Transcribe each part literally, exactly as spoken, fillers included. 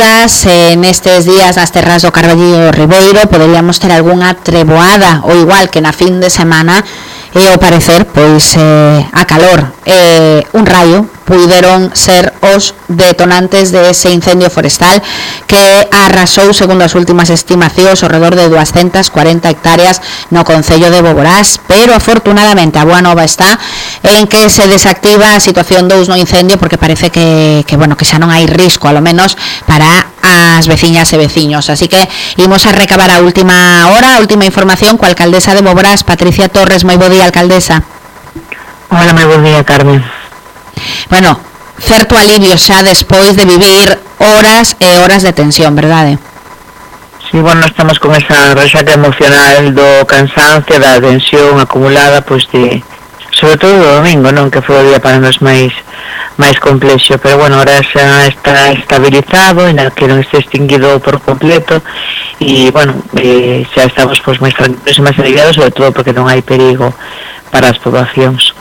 En estes días nas terras do Carballiño Ribeiro poderíamos ter algunha treboada, ou igual que na fin de semana, e ao parecer, pois, eh, a calor e eh, un raio puideron ser os detonantes de ese incendio forestal que arrasou, segundo as últimas estimacións, ao redor de doscientas cuarenta hectáreas no concello de Boborás, pero afortunadamente a boa nova está en que se desactiva a situación dous no incendio, porque parece que, que, bueno, que xa non hai risco, alo menos para as veciñas e veciños. Así que imos a recabar a última hora, a última información coa alcaldesa de Boborás, Patricia Torres. Moi bo día, alcaldesa. Hola, moi bo día, Carmen. Bueno, certo alivio xa despois de vivir horas e horas de tensión, verdade? Sí, bueno, estamos con esa resaca emocional do cansancio, da tensión acumulada, pois de, sobre todo o domingo, non, que foi o día para nos máis máis complexo, pero bueno, ahora xa está estabilizado, ainda que non este extinguido por completo, e bueno, eh, xa estamos pois máis tranquilos e máis aliviados, sobre todo porque non hai perigo para as poboacións.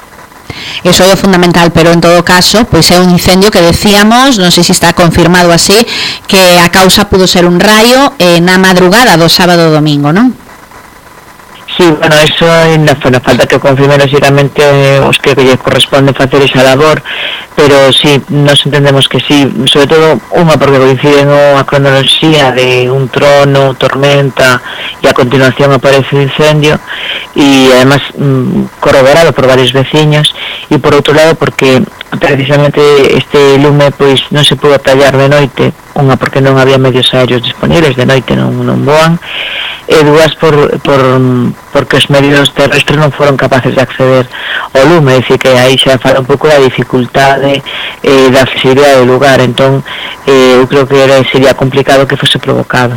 Eso é fundamental, pero en todo caso, pois é un incendio que decíamos, non sei se está confirmado así, que a causa pudo ser un raio eh, na madrugada do sábado ao domingo, non? Sí, bueno, eso ainda foi, falta que confirme lógicamente os que lle corresponde facer esa labor, pero sí, nos entendemos que sí, sobre todo unha porque coincide no a cronoloxía de un trono, tormenta e a continuación aparece o incendio, e además mm, corroborado por varios veciños, e por outro lado porque precisamente este lume pois non se pudo atallar de noite, unha porque non había medios aéreos disponibles, de noite non, non voan, e dúas por, por, porque os medios terrestres non foron capaces de acceder ao lume, é dicir que aí xa fala un pouco da dificultade eh, da accesibilidade do lugar, entón eh, eu creo que era, sería complicado que fose provocado.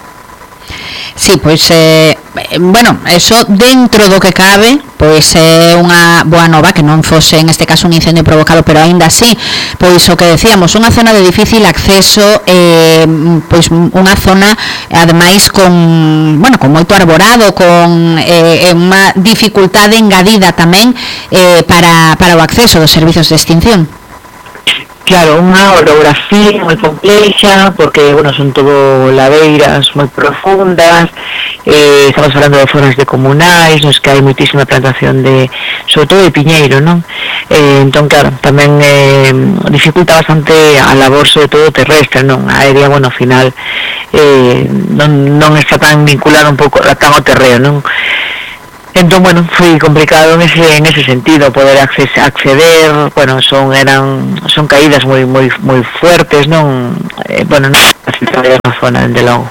Sí, pois, eh, bueno, eso dentro do que cabe, pois é unha boa nova que non fose en este caso un incendio provocado, pero aínda así, pois o que decíamos, unha zona de difícil acceso, eh, pois unha zona ademais con, bueno, con moito arborado, con eh, unha dificultade engadida tamén eh, para, para o acceso dos servizos de extinción. Claro, unha orografía moi complexa, porque, bueno, son todo ladeiras moi profundas, eh, estamos falando de zonas de comunais, nos que hai moitísima plantación de, sobre todo de piñeiro, non? Eh, entón, claro, tamén eh, dificulta bastante a labor, sobre todo terrestre, non? A aérea, bueno, ao final, eh, non, non está tan vinculada un pouco, tan ao terreo, non? Entón, bueno, foi complicado en ese, en ese sentido poder acces, acceder, bueno, son eran son caídas moi moi moi fuertes, non, eh, bueno, non facilitaba na zona de logo.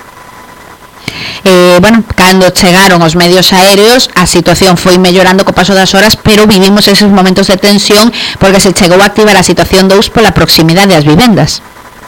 Eh, bueno, cando chegaron os medios aéreos a situación foi mellorando co paso das horas, pero vivimos esos momentos de tensión porque se chegou a activar a situación dous pola proximidade ás vivendas.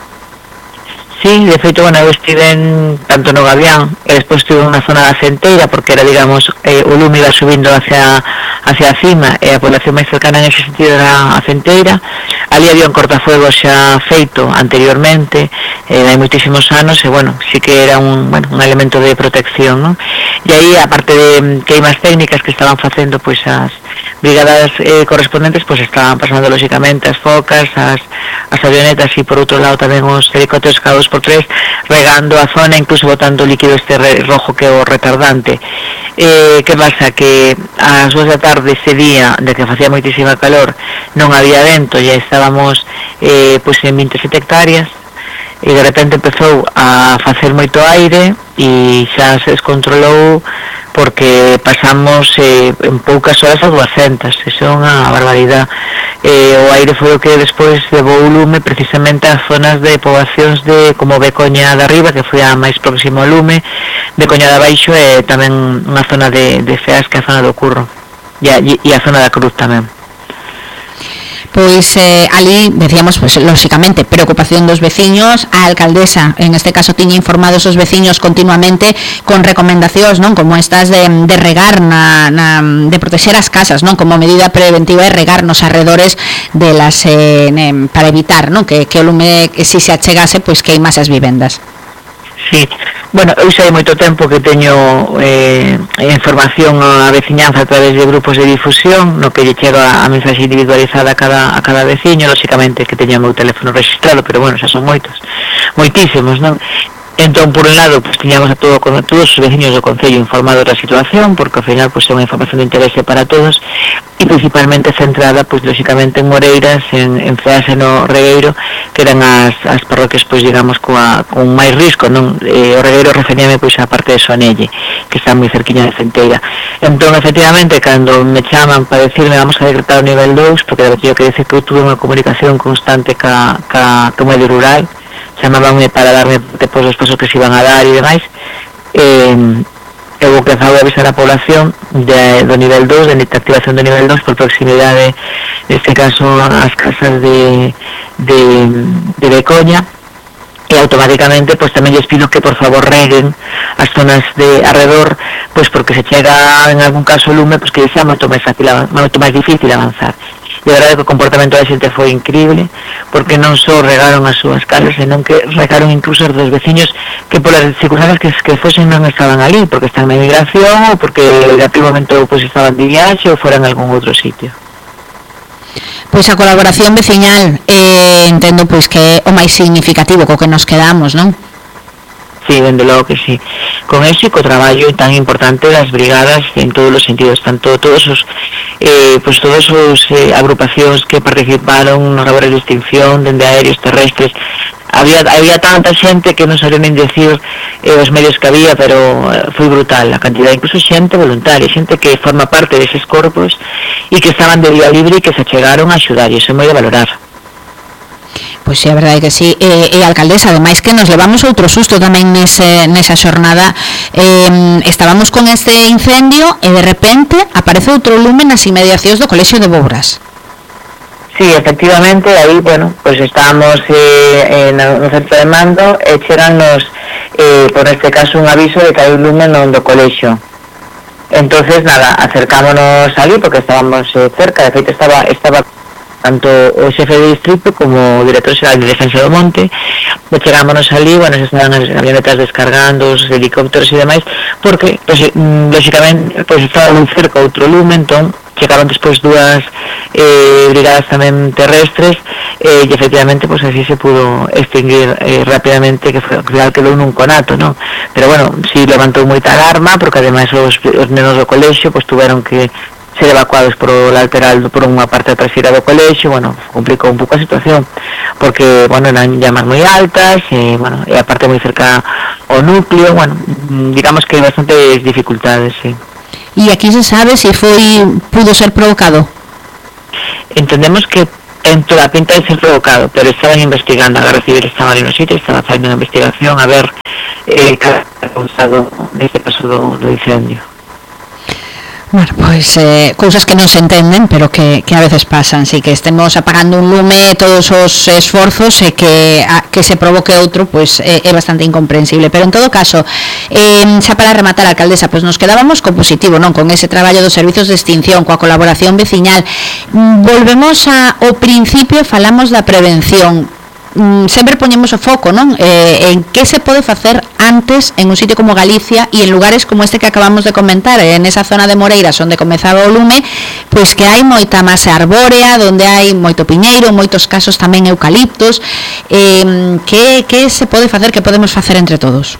Sí, de feito, bueno, eu estive en, tanto no Gavián, e despois estive na zona da Centeira, porque era, digamos, eh, o lume iba subindo hacia hacia a cima, e a población máis cercana en ese sentido era a Centeira. Ali había un cortafuegos xa feito anteriormente, eh, hai moitísimos anos, e, bueno, sí que era un, bueno, un elemento de protección, non? E aí, aparte de queimas técnicas que estaban facendo, pois, as brigadas eh, correspondentes, pois, estaban pasando, lógicamente, as focas, as, as avionetas, e, por outro lado, tamén os helicópteros cada dos por tres, regando a zona, incluso botando líquido este rojo que é o retardante. Eh, que pasa? Que ás dúas da tarde ese día, de que facía moitísima calor, non había vento, e estábamos eh, pois en veintisiete hectáreas, e de repente empezou a facer moito aire, e xa se descontrolou, porque pasamos eh, en poucas horas a duascentas, eso é unha barbaridade. Eh, o aire foi o que despois levou o lume precisamente ás zonas de poboacións de como Becoña de arriba, que foi a máis próximo ao lume, Becoña de abaixo, e tamén unha zona de, de Feas, que é a zona do Curro, e a, e a zona da Cruz tamén. Pois eh, ali, decíamos, pues, lógicamente, preocupación dos veciños. A alcaldesa, en este caso, tiña informados os veciños continuamente con recomendacións, non, como estas de, de regar na, na, de protexer as casas, non, como medida preventiva de regar nos arredores de las, eh, para evitar, non, que, que o lume, que si se achegase, pois queimase as vivendas. Sí, bueno, eu xa hai moito tempo que teño eh, información a veciñanza a través de grupos de difusión, no que lle chega a mensaxe individualizada a cada, a cada veciño, lógicamente que teño o meu teléfono registrado, pero bueno, xa son moitos. moitísimos, non? Entón, por un lado, pues, tiñamos a todo, con todos os veciños do Concello informados da situación, porque ao final pues, é unha información de interese para todos, e principalmente centrada, pues, lógicamente, en Moreiras, en, en Ceas e no Regueiro, que eran as, as parroquias, pues, digamos, coa, con máis risco, non? Eh, o Regueiro referíame, pois, a parte de Sonelle, que está moi cerquiña de Centeira. Entón, efectivamente, cando me chaman para decirme vamos a decretar o nivel dous, porque teño que decir que eu tuve unha comunicación constante ca, ca, ca medio rural, chamabanme para darme depois os pasos que se iban a dar e demais, eh, eu empezaba a avisar a población de, do nivel dous, de activación do nivel dous por proximidade, neste caso as casas de, de, de Becoña, e automáticamente pues tamén lles pido que por favor reguen as zonas de alrededor, pues porque se chega en algún caso o lume, pues que sea moito máis fácil, moito máis difícil avanzar. E a verdade que o comportamento da xente foi increíble, porque non só regaron as súas casas, senón que regaron incluso os dos veciños que polas circunstancias que, que fosen non estaban ali, porque están na emigración, ou porque en aquel momento pues, estaban de viaxe ou foran en algún outro sitio. Pois a colaboración veciñal, eh, entendo pois que é o máis significativo co que nos quedamos, non? Sí, dende logo que sí. Con eso e co traballo tan importante das brigadas en todos os sentidos, tanto todos os eh, pues todos os eh, agrupacións que participaron nas labores de extinción, dende aéreos, terrestres. Había, había tanta xente que non sabía nin decir eh, os medios que había, pero eh, foi brutal a cantidad, incluso xente voluntaria, xente que forma parte deses corpos e que estaban de día libre e que se chegaron a axudar, e iso é moi de valorar. Pois sí, a verdade que sí, e, e alcaldesa, ademais que nos levamos outro susto tamén nese, nesa xornada, eh, estábamos con este incendio e de repente aparece outro lume nas inmediacións do Colexio de Bouras. Sí, efectivamente, aí, bueno, pues estábamos eh, no centro de mando e cheganos, eh, por este caso, un aviso de que hai un lume no do colexio. Entonces, nada, acercámonos ali porque estábamos eh, cerca, de feito estaba estaba tanto o xefe de distrito como o director xeral de Defensa do Monte. Chegámonos ali, bueno, se estaban as avionetas descargando, os helicópteros e demais, porque, pues, lógicamente, pues, estaba moi cerca outro lume, entón, chegaron despois dúas eh, brigadas tamén terrestres eh, e efectivamente pues así se pudo extinguir eh, rápidamente, que foi, claro, quedou nun conato, non? Pero bueno, si sí levantou moita alarma porque ademais os, os nenos do colexio pues tuveron que ser evacuados por o lateral, por unha parte traseira do colexio. Bueno, complicou un pouco a situación porque, bueno, eran llamas moi altas e, bueno, e a parte moi cerca ao núcleo, bueno, digamos que hai bastantes dificultades, sí. E aquí se sabe se foi, pudo ser provocado? Entendemos que en toda a pinta de ser provocado, pero estaban investigando, a Garda Civil estaba ali no sitio, estaba facendo unha investigación a ver eh, cada causado neste caso do, do incendio. Bueno, pois eh, cousas que non se entenden, pero que, que a veces pasan, si que estemos apagando un lume todos os esforzos e que, a, que se provoque outro, pois é, é bastante incomprensible. Pero en todo caso, eh, xa para rematar, alcaldesa, pois nos quedábamos co positivo, non? Con ese traballo dos servizos de extinción, coa colaboración veciñal. Volvemos a, ao principio, falamos da prevención. Sempre poñemos o foco, non? Eh, en que se pode facer antes en un sitio como Galicia e en lugares como este que acabamos de comentar, en esa zona de Moreiras onde comezaba o lume, pois que hai moita masa arbórea, onde hai moito piñeiro, moitos casos tamén eucaliptos. Eh, que, que se pode facer, que podemos facer entre todos?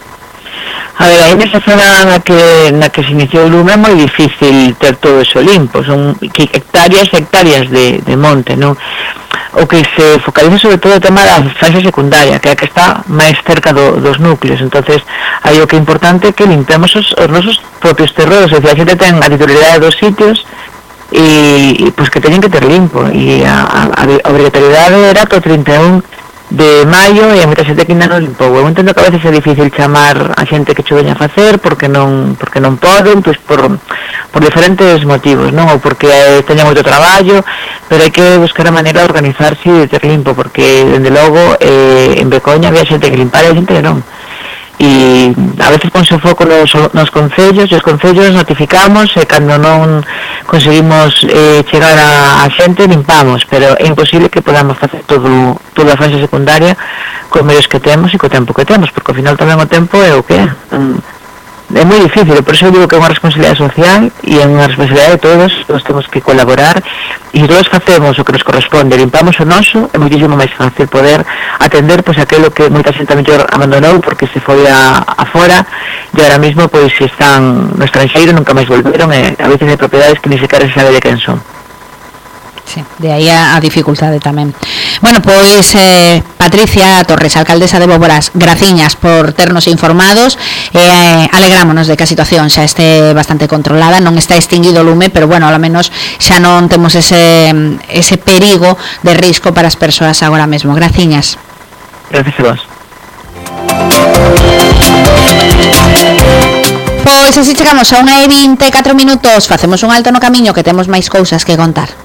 A ver, aí nesa zona na que, na que se iniciou o lume é moi difícil ter todo eso limpo, son hectáreas e hectáreas de, de monte, non? O que se focaliza sobre todo o tema da fase secundaria, que é a que está máis cerca do, dos núcleos. Entonces aí o que é importante é que limpemos os, os nosos propios terreos, e a xente ten a titularidade dos sitios e, e pues que teñen que ter limpo, e a, a, a obrigatoriedade era to trinta e un de maio e a moita xente que ainda non limpou. Eu entendo que a veces é difícil chamar a xente que cho veña a facer porque non porque non poden, pois por, por diferentes motivos, non? Ou porque eh, teña moito traballo, pero hai que buscar a maneira de organizarse e de ter limpo, porque dende logo eh, en Becoña había xente que limpara e xente que non. E a veces ponse o foco nos, nos concellos, e os concellos notificamos e cando non conseguimos eh, chegar a, a xente limpamos, pero é imposible que podamos facer todo, toda a fase secundaria cos medios que temos e co tempo que temos, porque ao final tamén o tempo é o que é. é moi difícil, por eso digo que é unha responsabilidade social e é unha responsabilidade de todos, todos temos que colaborar e se todos facemos o que nos corresponde, limpamos o noso, é moitísimo máis fácil poder atender pois aquilo que moita xente mellor abandonou porque se foi a, a fora e ahora mismo pois están no estranxeiro, nunca máis volveron e a veces hai propiedades que ni sequera se sabe de quen son. Sí, de aí a, a dificultade tamén. Bueno, pois eh, Patricia Torres, alcaldesa de Boborás, graciñas por ternos informados e eh, alegrámonos de que a situación xa este bastante controlada, non está extinguido o lume, pero bueno, ao menos xa non temos ese, ese perigo de risco para as persoas agora mesmo. Graciñas. Gracias a vos. Pois así chegamos a unha e vinte e catro minutos, facemos un alto no camiño que temos máis cousas que contar.